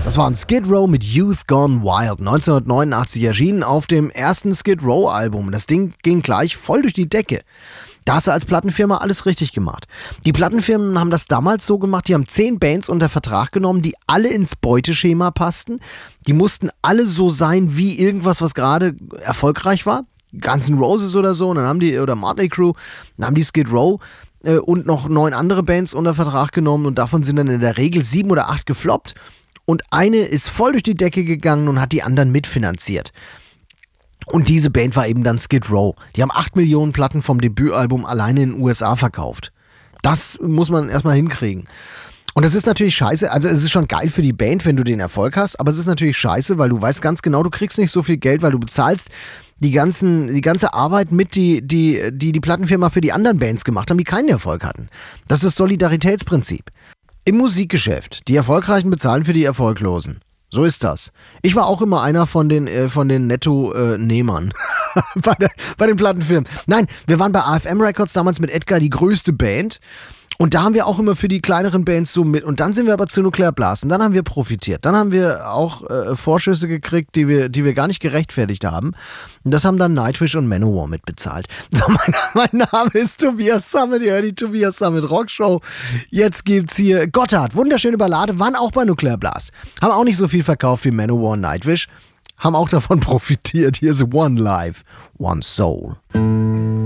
Das war ein Skid Row mit Youth Gone Wild, 1989 erschienen auf dem ersten Skid Row Album. Das Ding ging gleich voll durch die Decke. Da hast du als Plattenfirma alles richtig gemacht. Die Plattenfirmen haben das damals so gemacht, die haben 10 Bands unter Vertrag genommen, die alle ins Beuteschema passten. Die mussten alle so sein wie irgendwas, was gerade erfolgreich war. Guns N' Roses oder so, und dann haben die, oder Motley Crue, dann haben die Skid Row und noch 9 andere Bands unter Vertrag genommen, und davon sind dann in der Regel 7 oder 8 gefloppt. Und eine ist voll durch die Decke gegangen und hat die anderen mitfinanziert. Und diese Band war eben dann Skid Row. Die haben 8 Millionen Platten vom Debütalbum alleine in den USA verkauft. Das muss man erstmal hinkriegen. Und das ist natürlich scheiße, also es ist schon geil für die Band, wenn du den Erfolg hast, aber es ist natürlich scheiße, weil du weißt ganz genau, du kriegst nicht so viel Geld, weil du bezahlst die ganze Arbeit mit, die Plattenfirma für die anderen Bands gemacht haben, die keinen Erfolg hatten. Das ist das Solidaritätsprinzip. Im Musikgeschäft, die Erfolgreichen bezahlen für die Erfolglosen. So ist das. Ich war auch immer einer von den Netto-Nehmern bei den Plattenfirmen. Nein, wir waren bei AFM Records damals mit Edgar die größte Band. Und da haben wir auch immer für die kleineren Bands so mit. Und dann sind wir aber zu Nuclear Blast. Und dann haben wir profitiert. Dann haben wir auch Vorschüsse gekriegt, die wir gar nicht gerechtfertigt haben. Und das haben dann Nightwish und Manowar mitbezahlt. So, mein Name ist Tobias Summit. Ihr hört die Tobias Summit Rockshow. Jetzt gibt's hier Gotthard. Wunderschöne Ballade. Waren auch bei Nuclear Blast. Haben auch nicht so viel verkauft wie Manowar und Nightwish. Haben auch davon profitiert. Hier ist One Life, One Soul.